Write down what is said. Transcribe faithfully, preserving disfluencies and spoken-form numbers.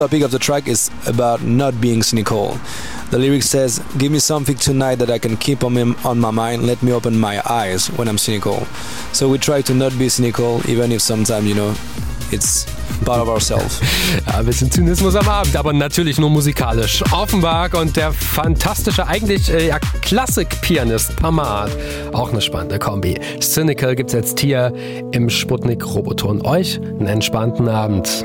The topic of the track is about not being cynical. The lyric says, give me something tonight that I can keep on, me, on my mind, let me open my eyes when I'm cynical. So we try to not be cynical, even if sometimes, you know, it's part of ourselves. Ja, ein bisschen Zynismus am Abend, aber natürlich nur musikalisch. Offenbach und der fantastische, eigentlich äh, ja, Klassik-Pianist Pamad. Auch eine spannende Kombi. Cynical gibt's jetzt hier im Sputnik Roboton. Euch einen entspannten Abend.